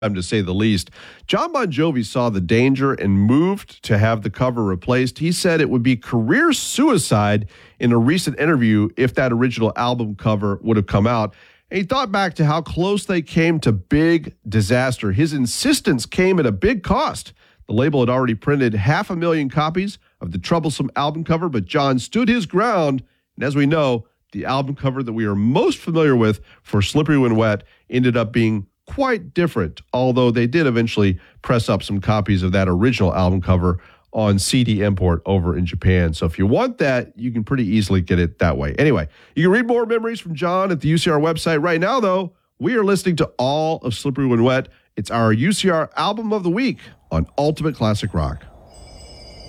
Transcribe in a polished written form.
to say the least. John Bon Jovi saw the danger and moved to have the cover replaced. He said it would be career suicide in a recent interview if that original album cover would have come out. And he thought back to how close they came to big disaster. His insistence came at a big cost. The label had already printed 500,000 copies of the troublesome album cover, but John stood his ground. And as we know, the album cover that we are most familiar with for Slippery When Wet ended up being quite different, although they did eventually press up some copies of that original album cover on CD import over in Japan. So if you want that, you can pretty easily get it that way. Anyway, you can read more memories from John at the UCR website. Right now, though, we are listening to all of Slippery When Wet. It's our UCR Album of the Week on Ultimate Classic Rock.